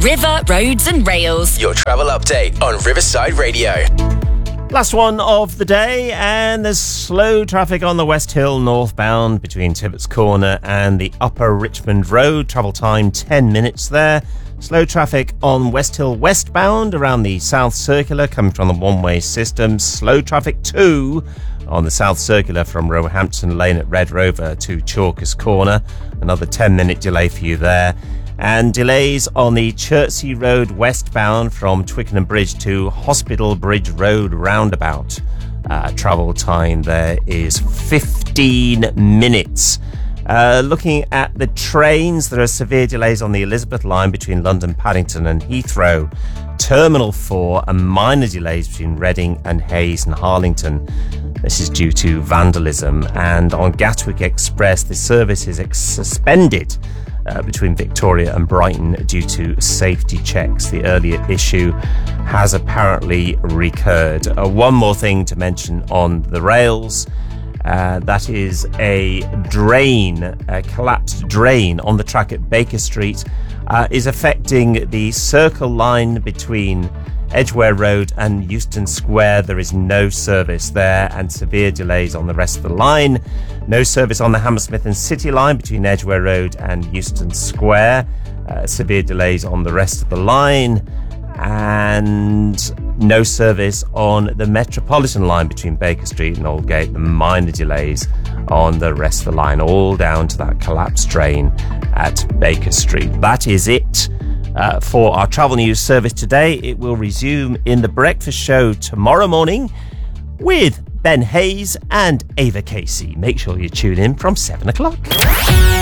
River, Roads and Rails. Your travel update on Riverside Radio. Last one of the day, and there's slow traffic on the West Hill northbound between Tibbetts Corner and the Upper Richmond Road. Travel time 10 minutes there. Slow traffic on West Hill westbound around the South Circular coming from the one-way system. Slow traffic too on the South Circular from Roehampton Lane at Red Rover to Chalkers Corner. Another 10-minute delay for you there. And delays on the Chertsey Road westbound from Twickenham Bridge to Hospital Bridge Road roundabout. Travel time there is 15 minutes. Looking at the trains, there are severe delays on the Elizabeth line between London, Paddington and Heathrow. Terminal 4 and minor delays between Reading and Hayes and Harlington. This is due to vandalism. And on Gatwick Express, the service is suspended between Victoria and Brighton due to safety checks. The earlier issue has apparently recurred. One more thing to mention on the rails. That is a collapsed drain on the track at Baker Street is affecting the Circle line between Edgware Road and Euston Square. There is no service there and severe delays on the rest of the line. No service on the Hammersmith and City line between Edgware Road and Euston Square. Severe delays on the rest of the line. And no service on the Metropolitan line between Baker Street and Aldgate. The minor delays on the rest of the line, all down to that collapsed drain at Baker Street. That is it for our travel news service today. It will resume in the breakfast show tomorrow morning with Ben Hayes and Ava Casey. Make sure you tune in from 7 o'clock.